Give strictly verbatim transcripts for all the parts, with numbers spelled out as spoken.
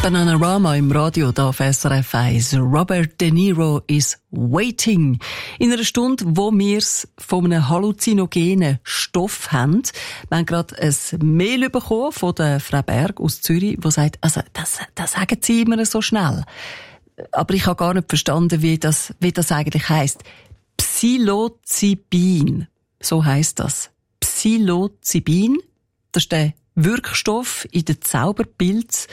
Bananarama im Radio, da auf S R F eins. Robert De Niro is waiting. In einer Stunde, wo wir es von einem halluzinogenen Stoff haben. Wir haben gerade ein Mail bekommen von der Frau Berg aus Zürich, die sagt, also, das, das sagen Sie immer so schnell. Aber ich habe gar nicht verstanden, wie das, wie das eigentlich heisst. Psilocybin. So heisst das. Psilocybin. Das ist der Wirkstoff in den Zauberpilz.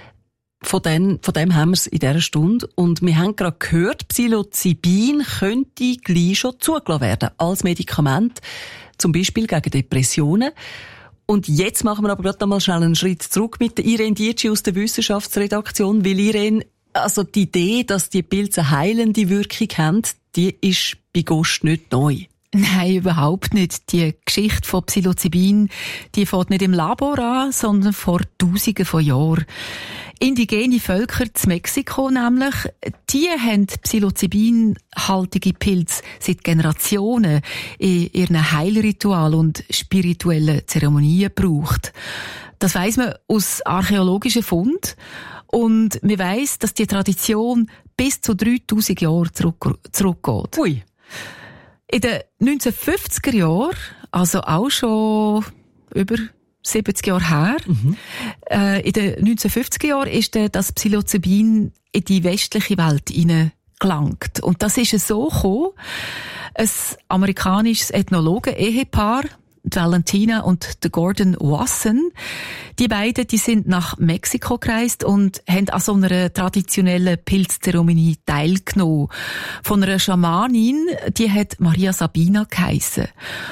Von dem, von dem haben wir es in dieser Stunde. Und wir haben gerade gehört, Psilocybin könnte gleich schon zugelassen werden als Medikament, zum Beispiel gegen Depressionen. Und jetzt machen wir aber gerade noch mal schnell einen Schritt zurück mit der Irene Dietschi aus der Wissenschaftsredaktion, weil Irene, also die Idee, dass die Pilze heilende Wirkung haben, die ist bei Ghost nicht neu. Nein, überhaupt nicht. Die Geschichte von Psilocybin, die fängt nicht im Labor an, sondern vor Tausenden von Jahren. Indigene Völker in Mexiko nämlich, die haben Psilocybin-haltige Pilze seit Generationen in ihren Heilritualen und spirituellen Zeremonien gebraucht. Das weiss man aus archäologischen Funden. Und man weiss, dass die Tradition bis zu dreitausend Jahre zurück, zurückgeht. Ui. In den neunzehnhundertfünfziger Jahren, also auch schon über siebzig Jahre her, mhm. äh, in den neunzehnhundertfünfziger Jahren ist dann das Psilocybin in die westliche Welt hineingelangt. Und das ist so gekommen, ein amerikanisches Ethnologen-Ehepaar, die Valentina und der Gordon Wasson, die beiden, die sind nach Mexiko gereist und haben an so einer traditionellen Pilzzeremonie teilgenommen. Von einer Schamanin, die hat Maria Sabina geheissen.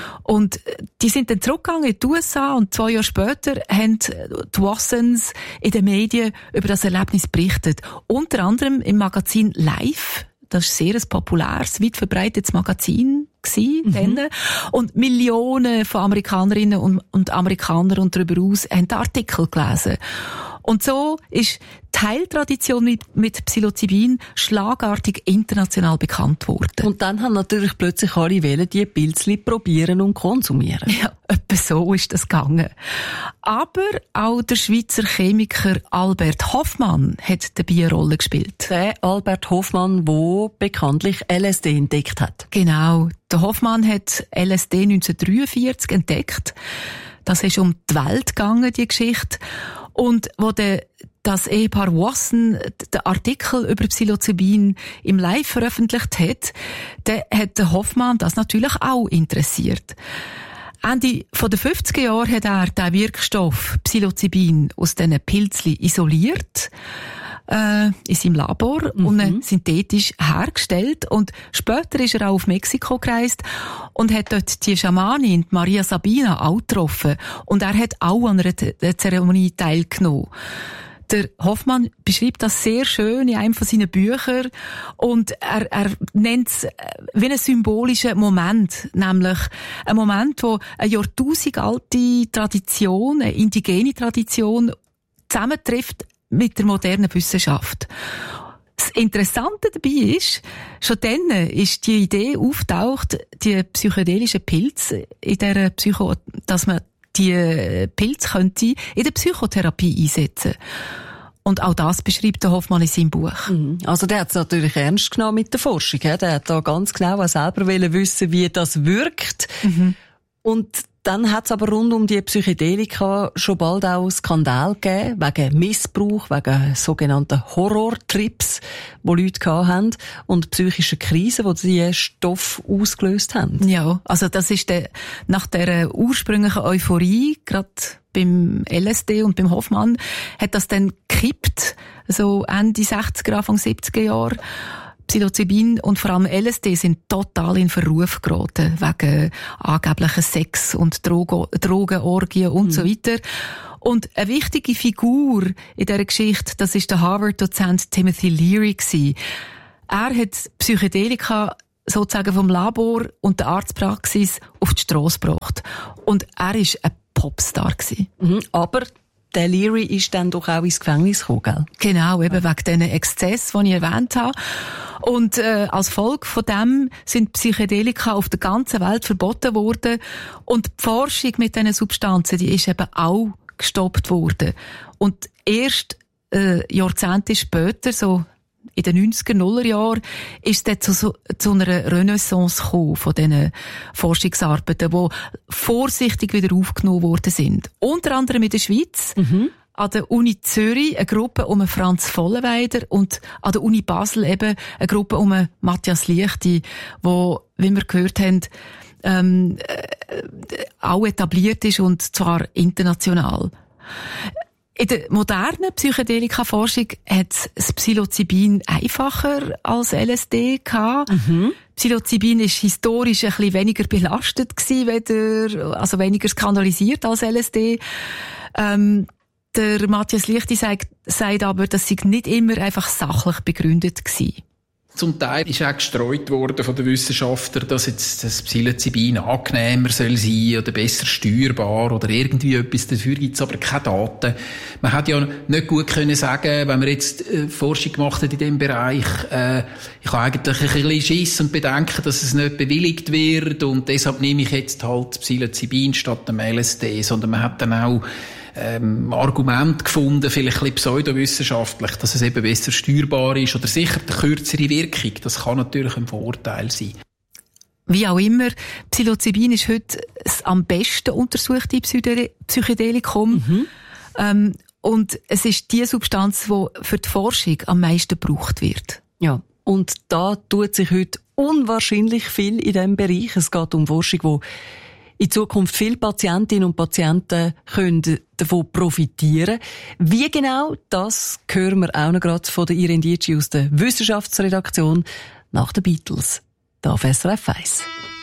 Und die sind dann zurückgegangen in die U S A und zwei Jahre später haben die Wassons in den Medien über das Erlebnis berichtet. Unter anderem im Magazin Life. Das ist sehr ein populäres, weit verbreitetes Magazin gewesen. Mhm. Und Millionen von Amerikanerinnen und, und Amerikanern und darüber aus haben den Artikel gelesen. Und so ist die Heiltradition mit, mit Psilocybin schlagartig international bekannt worden. Und dann haben natürlich plötzlich alle wollen die Pilzli probieren und konsumieren. Ja, etwa so ist das gegangen. Aber auch der Schweizer Chemiker Albert Hofmann hat dabei eine Rolle gespielt. Der Albert Hofmann, der bekanntlich L S D entdeckt hat. Genau. Der Hofmann hat L S D neunzehnhundertdreiundvierzig entdeckt. Das ist um die Welt gegangen, die Geschichte. Und wo der, das Ehepaar Wasson den Artikel über Psilocybin im Live veröffentlicht hat, der hat der Hofmann das natürlich auch interessiert. Ende von den fünfziger Jahren hat er den Wirkstoff Psilocybin aus diesen Pilzli isoliert, äh, in seinem Labor, mhm. und synthetisch hergestellt. Und später ist er auch auf Mexiko gereist und hat dort die Schamanin, die Maria Sabina, auch getroffen. Und er hat auch an einer Zeremonie teilgenommen. Der Hofmann beschreibt das sehr schön in einem von seinen Büchern und er, er nennt es wie einen symbolischen Moment, nämlich ein Moment, wo eine jahrtausendalte Tradition, eine indigene Tradition zusammentrifft mit der modernen Wissenschaft. Das Interessante dabei ist, schon dann ist die Idee auftaucht, die psychedelischen Pilze in der Psycho, dass man die Pilze könnte in der Psychotherapie einsetzen. Und auch das beschreibt der Hofmann in seinem Buch. Also der hat es natürlich ernst genommen mit der Forschung. Der hat da ganz genau auch selber wissen, wie das wirkt. Mhm. Und dann hat es aber rund um die Psychedelika schon bald auch Skandal gegeben, wegen Missbrauch, wegen sogenannten Horrortrips, die Leute hatten, und psychischen Krisen, die diese Stoffe ausgelöst haben. Ja, also das ist der, nach der ursprünglichen Euphorie, gerade beim L S D und beim Hofmann, hat das dann gekippt, so Ende sechziger, Anfang siebziger Jahre. Psilocybin und vor allem L S D sind total in Verruf geraten, wegen angeblichen Sex und Drogen, Drogenorgien und mhm. so weiter. Und eine wichtige Figur in dieser Geschichte, das ist der Harvard-Dozent Timothy Leary gewesen. Er hat Psychedelika sozusagen vom Labor und der Arztpraxis auf die Strasse gebracht. Und er war ein Popstar gewesen. Mhm, aber der Leary ist dann doch auch ins Gefängnis gekommen, gell? Genau, eben wegen diesen Exzessen, die ich erwähnt habe. Und äh, als Folge von dem sind Psychedelika auf der ganzen Welt verboten worden. Und die Forschung mit diesen Substanzen, die ist eben auch gestoppt worden. Und erst äh, Jahrzehnte später, so in den neunziger, nuller Jahren, ist es zu, so, zu einer Renaissance gekommen von diesen Forschungsarbeiten, die vorsichtig wieder aufgenommen worden sind. Unter anderem in der Schweiz, mhm. an der Uni Zürich eine Gruppe um Franz Vollenweider und an der Uni Basel eben eine Gruppe um Matthias Liechti, wo, wie wir gehört haben, ähm, äh, auch etabliert ist und zwar international. In der modernen Psychedelika-Forschung hat das Psilocybin einfacher als L S D gehabt. Mhm. Psilocybin ist historisch ein bisschen weniger belastet gewesen, weder, also weniger skandalisiert als L S D. Ähm, der Matthias Liechti sagt, sagt aber, das sei nicht immer einfach sachlich begründet gewesen. Zum Teil ist auch gestreut worden von den Wissenschaftlern, dass jetzt das Psilocybin angenehmer soll sein oder besser steuerbar oder irgendwie etwas. Dafür gibt es aber keine Daten. Man hat ja nicht gut können sagen, wenn man jetzt äh, Forschung gemacht hat in diesem Bereich, äh, ich habe eigentlich ein bisschen Schiss und Bedenken, dass es nicht bewilligt wird und deshalb nehme ich jetzt halt Psilocybin statt dem L S D, sondern man hat dann auch Ähm, Argument gefunden, vielleicht ein bisschen pseudowissenschaftlich, dass es eben besser steuerbar ist oder sicher eine kürzere Wirkung. Das kann natürlich ein Vorteil sein. Wie auch immer, Psilocybin ist heute das am besten untersuchte Psychedelikum. Mhm. Ähm, und es ist die Substanz, die für die Forschung am meisten gebraucht wird. Ja, und da tut sich heute unwahrscheinlich viel in diesem Bereich. Es geht um Forschung, die in Zukunft viele Patientinnen und Patienten können davon profitieren. Wie genau, das hören wir auch noch gerade von der Irene Dietschi aus der Wissenschaftsredaktion nach den Beatles. Da auf S R F eins.